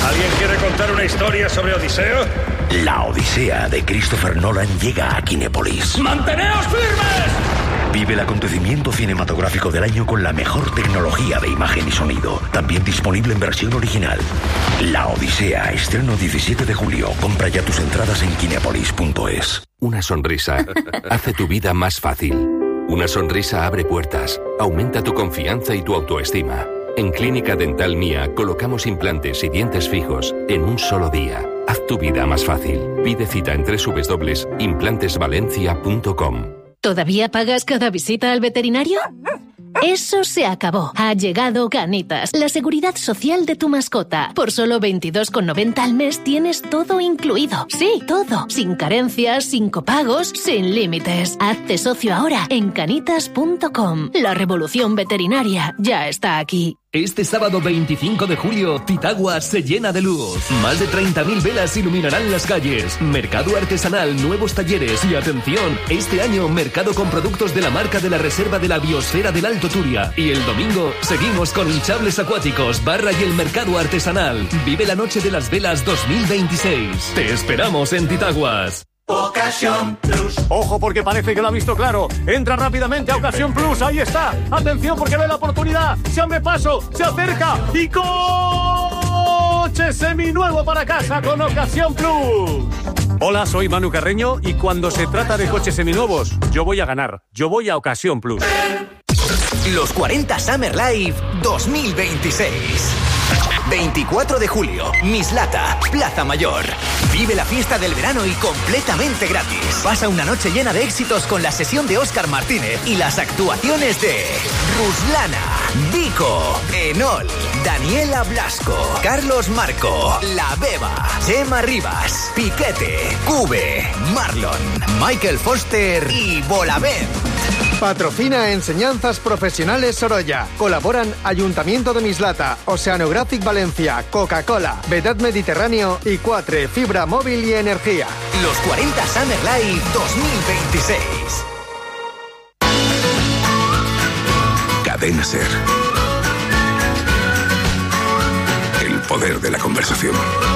¿Alguien quiere contar una historia sobre Odiseo? La Odisea de Christopher Nolan llega a Kinépolis. ¡Manteneos firmes! Vive el acontecimiento cinematográfico del año con la mejor tecnología de imagen y sonido. También disponible en versión original. La Odisea, estreno 17 de julio. Compra ya tus entradas en kinepolis.es. Una sonrisa hace tu vida más fácil. Una sonrisa abre puertas, aumenta tu confianza y tu autoestima. En Clínica Dental Mía colocamos implantes y dientes fijos en un solo día. Haz tu vida más fácil. Pide cita en www.implantesvalencia.com. ¿Todavía pagas cada visita al veterinario? Eso se acabó. Ha llegado Canitas, la seguridad social de tu mascota. Por solo 22,90 al mes tienes todo incluido. Sí, todo. Sin carencias, sin copagos, sin límites. Hazte socio ahora en canitas.com. La revolución veterinaria ya está aquí. Este sábado 25 de julio, Titagua se llena de luz. Más de 30.000 velas iluminarán las calles. Mercado artesanal, nuevos talleres y atención, este año mercado con productos de la marca de la Reserva de la Biosfera del Alto Turia. Y el domingo seguimos con hinchables acuáticos, barra y el mercado artesanal. Vive la noche de las velas 2026. Te esperamos en Titaguas. Ocasión Plus. Ojo porque parece que lo ha visto claro. Entra rápidamente a Ocasión Plus. Ahí está. Atención porque ve la oportunidad. Se abre paso. Se acerca. Y coche seminuevo para casa con Ocasión Plus. Hola, soy Manu Carreño y cuando se trata de coches seminuevos, yo voy a ganar. Yo voy a Ocasión Plus. Los 40 Summer Live 2026. 24 de julio, Mislata, Plaza Mayor. Vive la fiesta del verano y completamente gratis. Pasa una noche llena de éxitos con la sesión de Óscar Martínez y las actuaciones de Ruslana, Vico, Enol, Daniela Blasco, Carlos Marco, La Beba, Chema Rivas, Piquete, Cube, Marlon, Michael Foster y Bolavent. Patrocina Enseñanzas Profesionales Sorolla. Colaboran Ayuntamiento de Mislata, Oceanographic Valencia, Coca-Cola, Vedat Mediterráneo y Quatre, Fibra Móvil y Energía. Los 40 Summer Live 2026. Cadena Ser. El poder de la conversación.